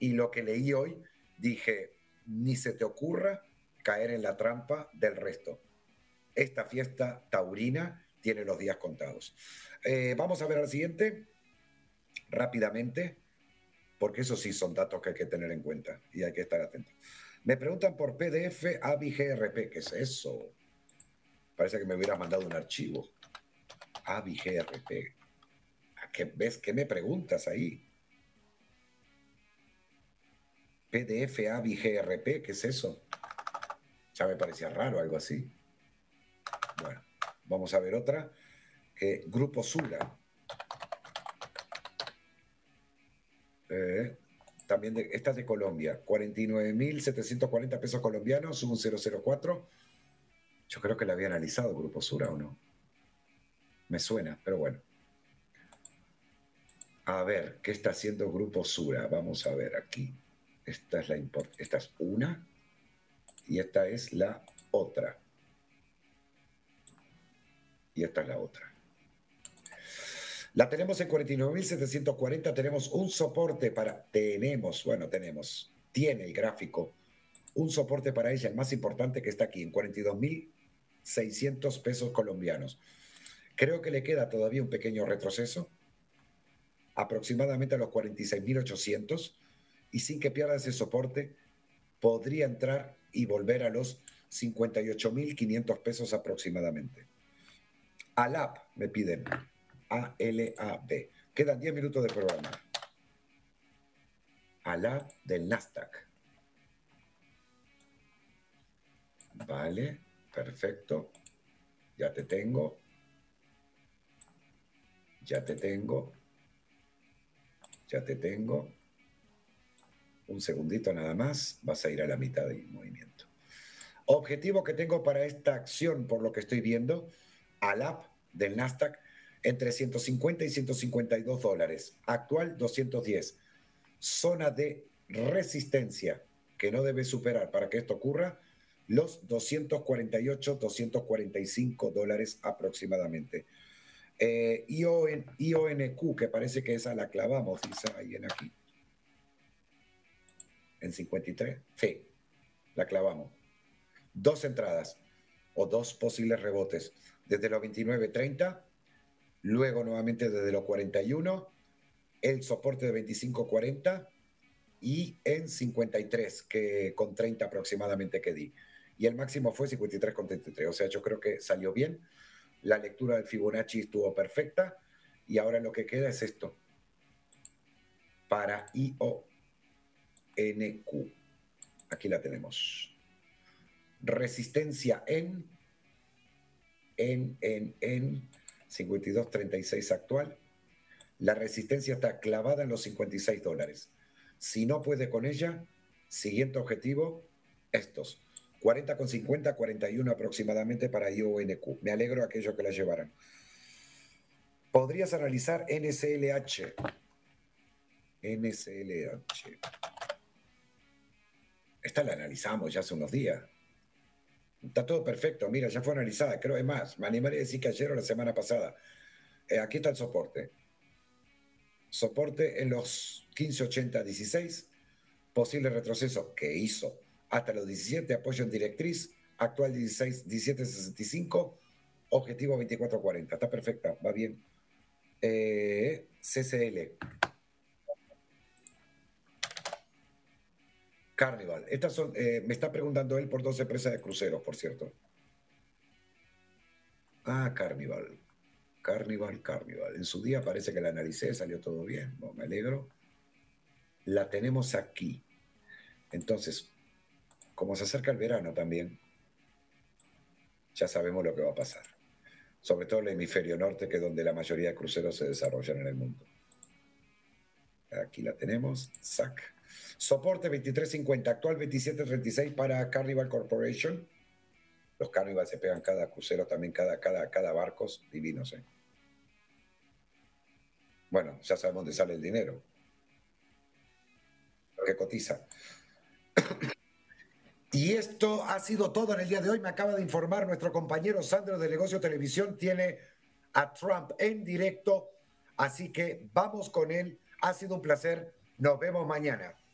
Y lo que leí hoy, dije, ni se te ocurra caer en la trampa del resto. Esta fiesta taurina tiene los días contados. Vamos a ver al siguiente rápidamente, porque esos sí son datos que hay que tener en cuenta y hay que estar atentos. Me preguntan por PDF AVIGRP. ¿Qué es eso? Parece que me hubieras mandado un archivo. AVIGRP. ¿Ves? ¿Qué me preguntas ahí? PDF AVIGRP. ¿Qué es eso? Ya me parecía raro, algo así. Bueno, vamos a ver otra. Grupo Sura. También esta es de Colombia. 49.740 pesos colombianos, un 004. Yo creo que la había analizado Grupo Sura, ¿o no? Me suena, pero bueno. A ver, ¿qué está haciendo Grupo Sura? Vamos a ver aquí. Esta es una y esta es la otra. Y esta es la otra. La tenemos en 49.740. Tenemos un soporte para... Tiene el gráfico. Un soporte para ella, el más importante, que está aquí, en 42.600 pesos colombianos. Creo que le queda todavía un pequeño retroceso, aproximadamente a los 46.800, y sin que pierda ese soporte, podría entrar y volver a los 58.500 pesos aproximadamente. ALAB me piden. ALAB. Quedan 10 minutos de programa. ALAB del Nasdaq. Vale, perfecto. Ya te tengo. Ya te tengo. Ya te tengo. Un segundito nada más. Vas a ir a la mitad del movimiento. Objetivo que tengo para esta acción, por lo que estoy viendo, ALAB del Nasdaq, entre 150 y 152 dólares. Actual 210. Zona de resistencia que no debe superar para que esto ocurra los 248, 245 dólares aproximadamente. IONQ, que parece que esa la clavamos, dice alguien aquí. En 53, sí, la clavamos. Dos entradas o dos posibles rebotes desde los 29.30, luego nuevamente desde los 41, el soporte de 25.40 y en 53, que con 30 aproximadamente que di. Y el máximo fue 53.33. O sea, yo creo que salió bien. La lectura del Fibonacci estuvo perfecta. Y ahora lo que queda es esto. Para IONQ. Aquí la tenemos. Resistencia en 52.36 actual. La resistencia está clavada en los 56 dólares. Si no puede con ella, siguiente objetivo, estos. 40,50, 41 aproximadamente para IONQ. Me alegro a aquellos que la llevaran. Podrías analizar NSLH. NSLH. Esta la analizamos ya hace unos días. Está todo perfecto. Mira, ya fue analizada. Creo que más. Me animaría a decir que ayer o la semana pasada. Aquí está el soporte. Soporte en los 15.80-16. Posible retroceso que hizo hasta los 17, apoyo en directriz, actual 17.65, objetivo 24.40. Está perfecta, va bien. CCL. Carnival. Estas son, me está preguntando él por dos empresas de cruceros, por cierto. Carnival. Carnival. En su día parece que la analicé, salió todo bien. Bueno, me alegro. La tenemos aquí. Entonces, como se acerca el verano también, ya sabemos lo que va a pasar. Sobre todo el hemisferio norte, que es donde la mayoría de cruceros se desarrollan en el mundo. Aquí la tenemos. SAC. Soporte 23.50, actual 27.36 para Carnival Corporation. Los Carnival se pegan cada crucero, también cada barcos divinos. Bueno, ya sabemos dónde sale el dinero. Lo que cotiza. Y esto ha sido todo en el día de hoy. Me acaba de informar nuestro compañero Sandro de Negocio Televisión. Tiene a Trump en directo. Así que vamos con él. Ha sido un placer. Nos vemos mañana.